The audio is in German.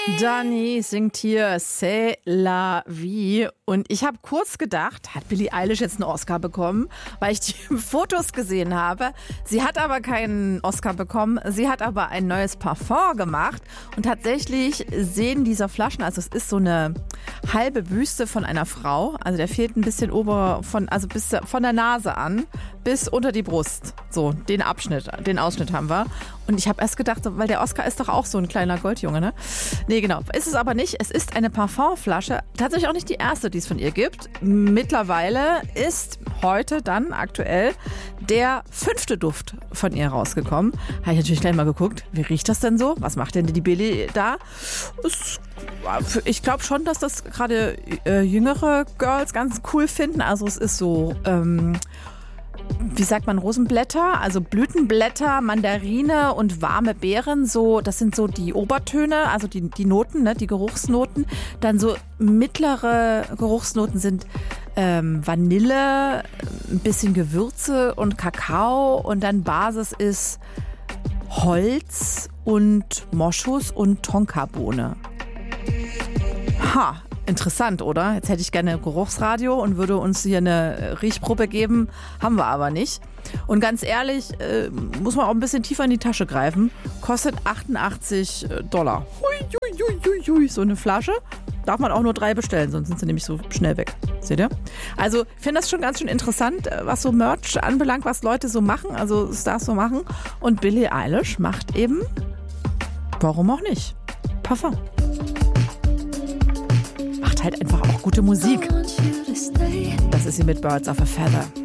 Dani singt hier C'est la vie. Und ich habe kurz gedacht, hat Billie Eilish jetzt einen Oscar bekommen, weil ich die Fotos gesehen habe. Sie hat aber keinen Oscar bekommen. Sie hat aber ein neues Parfum gemacht. Und tatsächlich sehen diese Flaschen, also es ist so eine halbe Büste von einer Frau. Also der fehlt ein bisschen bis von der Nase an bis unter die Brust. So, den Ausschnitt haben wir. Und ich habe erst gedacht, weil der Oscar ist doch auch so ein kleiner Goldjunge, ne? Nee, genau. Ist es aber nicht. Es ist eine Parfumflasche. Tatsächlich auch nicht die erste, die es von ihr gibt. Mittlerweile ist heute dann aktuell der 5. Duft von ihr rausgekommen. Habe ich natürlich gleich mal geguckt. Wie riecht das denn so? Was macht denn die Billie da? Ich glaube schon, dass das gerade jüngere Girls ganz cool finden. Also es ist so... wie sagt man, Rosenblätter, also Blütenblätter, Mandarine und warme Beeren, so, das sind so die Obertöne, also die Noten, ne, die Geruchsnoten. Dann so mittlere Geruchsnoten sind Vanille, ein bisschen Gewürze und Kakao und dann Basis ist Holz und Moschus und Tonkabohne. Ha! Interessant, oder? Jetzt hätte ich gerne ein Geruchsradio und würde uns hier eine Riechprobe geben. Haben wir aber nicht. Und ganz ehrlich, muss man auch ein bisschen tiefer in die Tasche greifen. Kostet $88. Hui, so eine Flasche. Darf man auch nur 3 bestellen, sonst sind sie nämlich so schnell weg. Seht ihr? Also ich finde das schon ganz schön interessant, was so Merch anbelangt, was Leute so machen, also Stars so machen. Und Billie Eilish macht eben, warum auch nicht, Parfum. Halt einfach auch gute Musik. Das ist sie mit Birds of a Feather.